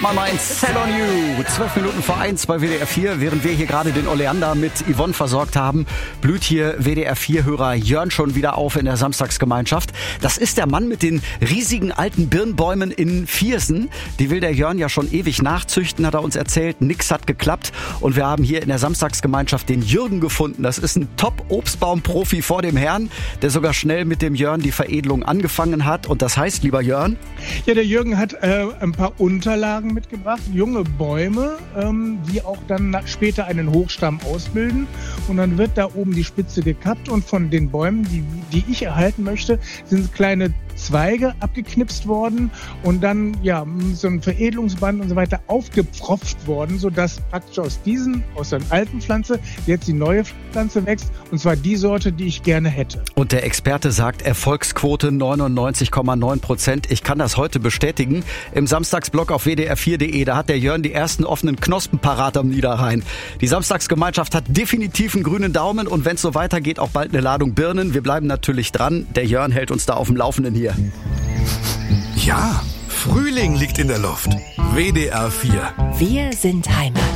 mal mein Set on You. 12 Minuten vor 1 bei WDR 4, während wir hier gerade den Oleander mit Yvonne versorgt haben, blüht hier WDR 4-Hörer Jörn schon wieder auf in der Samstagsgemeinschaft. Das ist der Mann mit den riesigen alten Birnbäumen in Viersen. Die will der Jörn ja schon ewig nachzüchten, hat er uns erzählt. Nix hat geklappt. Und wir haben hier in der Samstagsgemeinschaft den Jürgen gefunden. Das ist ein Top-Obstbaum-Profi vor dem Herrn, der sogar schnell mit dem Jörn die Veredelung angefangen hat. Und das heißt, lieber Jörn? Ja, der Jürgen hat ein paar Unterlagen mitgebracht, junge Bäume, die auch dann später einen Hochstamm ausbilden. Und dann wird da oben die Spitze gekappt und von den Bäumen, die ich erhalten möchte, sind kleine Zweige abgeknipst worden und dann so ein Veredelungsband und so weiter aufgepfropft worden, sodass praktisch aus der alten Pflanze jetzt die neue Pflanze wächst, und zwar die Sorte, die ich gerne hätte. Und der Experte sagt, Erfolgsquote 99,9%. Ich kann das heute bestätigen. Im Samstagsblog auf wdr4.de, da hat der Jörn die ersten offenen Knospen parat am Niederrhein. Die Samstagsgemeinschaft hat definitiv einen grünen Daumen und wenn es so weitergeht, auch bald eine Ladung Birnen. Wir bleiben natürlich dran. Der Jörn hält uns da auf dem Laufenden hier. Ja, Frühling liegt in der Luft. WDR 4. Wir sind Heimat.